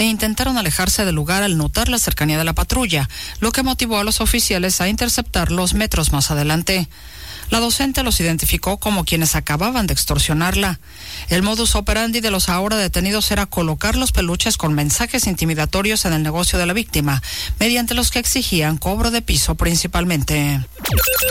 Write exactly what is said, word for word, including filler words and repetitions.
e intentaron alejarse del lugar al notar la cercanía de la patrulla, lo que motivó a los oficiales a interceptarlos metros más adelante. La docente los identificó como quienes acababan de extorsionarla. El modus operandi de los ahora detenidos era colocar los peluches con mensajes intimidatorios en el negocio de la víctima, mediante los que exigían cobro de piso principalmente.